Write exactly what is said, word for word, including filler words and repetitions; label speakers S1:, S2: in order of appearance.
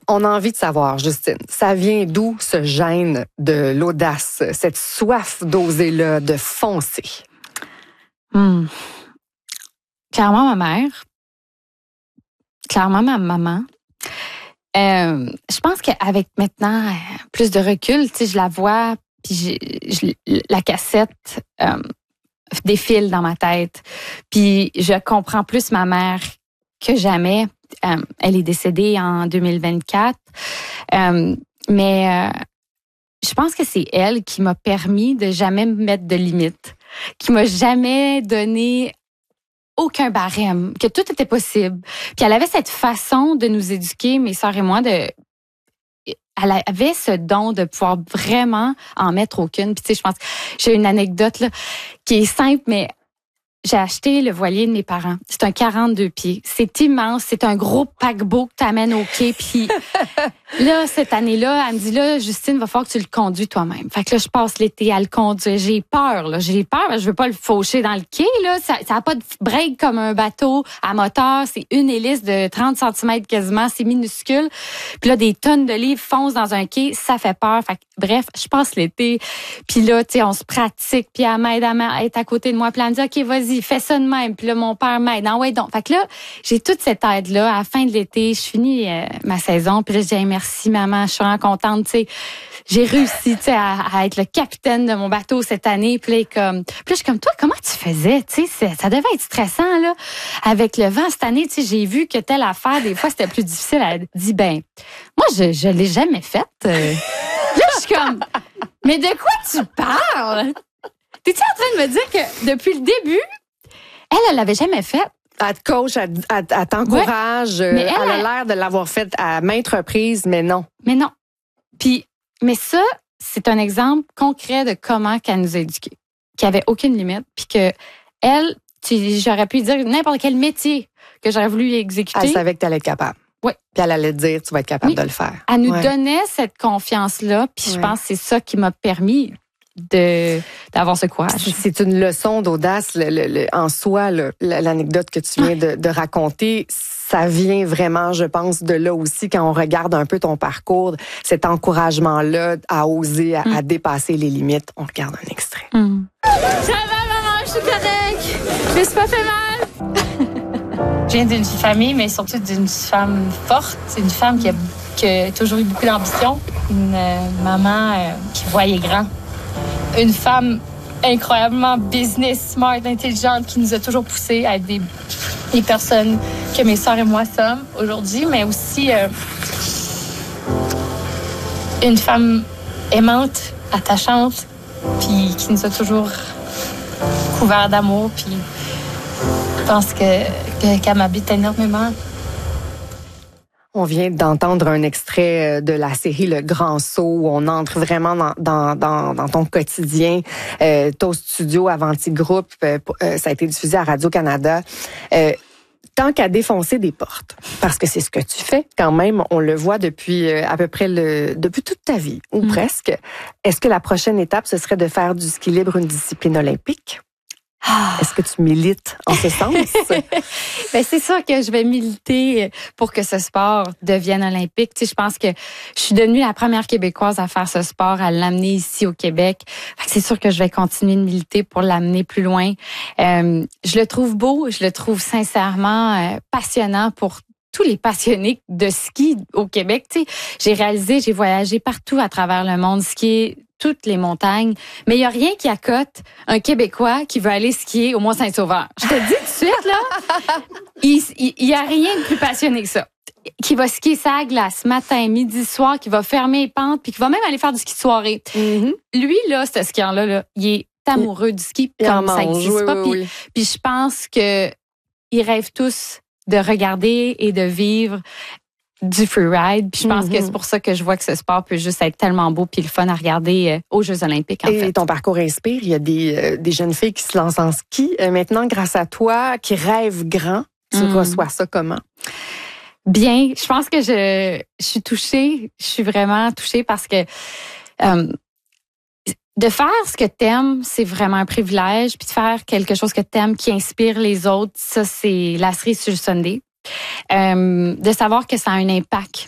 S1: On a envie de savoir, Justine, ça vient d'où ce gène de l'audace, cette soif d'oser-là, de foncer?
S2: Hum. Clairement, ma mère. Clairement, ma maman. Euh, je pense qu'avec maintenant plus de recul, tu sais, je la vois, puis j'ai, je, la cassette euh, défile dans ma tête. Puis je comprends plus ma mère que jamais. Euh, elle est décédée en deux mille vingt-quatre. Euh, mais euh, je pense que c'est elle qui m'a permis de jamais me mettre de limites, qui m'a jamais donné aucun barème, que tout était possible. Puis elle avait cette façon de nous éduquer, mes sœurs et moi, de... Elle avait ce don de pouvoir vraiment en mettre aucune. Puis tu sais, je pense que j'ai une anecdote là, qui est simple, mais j'ai acheté le voilier de mes parents. C'est un quarante-deux pieds. C'est immense. C'est un gros paquebot que t'amènes au quai. Puis là, cette année-là, elle me dit, là, Justine, va falloir que tu le conduis toi-même. Fait que là, je passe l'été à le conduire. J'ai peur, là. J'ai peur. Je veux pas le faucher dans le quai, là. Ça, ça a pas de break comme un bateau à moteur. C'est une hélice de trente centimètres quasiment. C'est minuscule. Puis là, des tonnes de livres foncent dans un quai. Ça fait peur. Fait que, bref, je passe l'été. Puis là, tu sais, on se pratique. Puis elle m'aide à être à côté de moi. Puis elle me dit, OK, vas-y, fais ça de même. Puis là, mon père m'aide. Ah ouais, donc. Fait que là, j'ai toute cette aide-là. À la fin de l'été, je finis euh, ma saison. Puis là, je dis, hey, merci, maman. Je suis vraiment contente, tu sais. J'ai réussi, tu sais, à, à être le capitaine de mon bateau cette année. Puis là, comme, puis là, je suis comme, toi, comment tu faisais? Tu sais, ça devait être stressant, là. Avec le vent cette année, tu sais, j'ai vu que telle affaire, des fois, c'était plus difficile. Elle dit, ben, moi, je, je l'ai jamais faite. Euh. Là, je suis comme, mais de quoi tu parles? T'es-tu en train de me dire que depuis le début, elle, elle l'avait jamais faite?
S1: Elle te coach, elle, elle, elle t'encourage. Ouais. Elle, elle a l'air de l'avoir fait à maintes reprises, mais non.
S2: Mais non. Puis, mais ça, c'est un exemple concret de comment qu'elle nous a éduqués, qu'il n'y avait aucune limite, puis que elle, tu, j'aurais pu dire n'importe quel métier que j'aurais voulu exécuter.
S1: Elle savait que tu allais être capable.
S2: Oui.
S1: Puis elle allait te dire, tu vas être capable
S2: oui.
S1: de le faire.
S2: Elle nous
S1: ouais.
S2: donnait cette confiance-là, puis ouais. je pense que c'est ça qui m'a permis de d'avoir ce courage.
S1: C'est une leçon d'audace le, le, le, en soi, le, l'anecdote que tu viens de, de raconter. Ça vient vraiment, je pense, de là aussi, quand on regarde un peu ton parcours, cet encouragement-là à oser, à, mm. à dépasser les limites. On regarde un extrait.
S2: Mm. Ça va, maman, je suis correcte. Je me suis pas fait mal. Je viens d'une famille, mais surtout d'une femme forte. C'est une femme qui a, qui a toujours eu beaucoup d'ambition. Une euh, maman euh, qui voyait grand. Une femme incroyablement business, smart, intelligente, qui nous a toujours poussés à être des, des personnes que mes sœurs et moi sommes aujourd'hui, mais aussi euh, une femme aimante, attachante, puis qui nous a toujours couverts d'amour, puis je pense que, que, qu'elle m'habite énormément.
S1: On vient d'entendre un extrait de la série Le Grand Saut, où on entre vraiment dans, dans, dans, dans ton quotidien. Euh, Toast Studio, Avanti Group, euh, ça a été diffusé à Radio-Canada. Euh, tant qu'à défoncer des portes, parce que c'est ce que tu fais quand même, on le voit depuis euh, à peu près le depuis toute ta vie, ou mmh. presque. Est-ce que la prochaine étape, ce serait de faire du ski libre une discipline olympique? Ah. Est-ce que tu milites en ce sens?
S2: Ben, c'est sûr que je vais militer pour que ce sport devienne olympique. Tu sais, je pense que je suis devenue la première Québécoise à faire ce sport, à l'amener ici au Québec. Fait que c'est sûr que je vais continuer de militer pour l'amener plus loin. Euh, je le trouve beau, je le trouve sincèrement euh, passionnant pour tous les passionnés de ski au Québec. Tu sais, j'ai réalisé, j'ai voyagé partout à travers le monde, skier toutes les montagnes, mais il y a rien qui accote un Québécois qui veut aller skier au Mont-Saint-Sauveur. Je te dis tout de suite, là, il, il, il y a rien de plus passionné que ça. Qui va skier sa glace matin, midi, soir, qui va fermer les pentes, puis qui va même aller faire du ski de soirée. Mm-hmm. Lui, là, ce skieur-là, là, il est amoureux du ski
S1: il
S2: comme ça
S1: n'existe
S2: oui, pas.
S1: Oui,
S2: puis,
S1: oui.
S2: puis je pense que ils rêvent tous de regarder et de vivre du freeride. Puis je pense mm-hmm. que c'est pour ça que je vois que ce sport peut juste être tellement beau puis le fun à regarder euh, aux Jeux olympiques, en
S1: et
S2: fait.
S1: Ton parcours inspire. Il y a des, euh, des jeunes filles qui se lancent en ski. Euh, maintenant, grâce à toi, qui rêvent grand, tu mm. reçois ça comment?
S2: Bien. Je pense que je, je suis touchée. Je suis vraiment touchée parce que euh, de faire ce que t'aimes, c'est vraiment un privilège. Puis de faire quelque chose que t'aimes qui inspire les autres, ça, c'est la cerise sur le sundae. Euh, de savoir que ça a un impact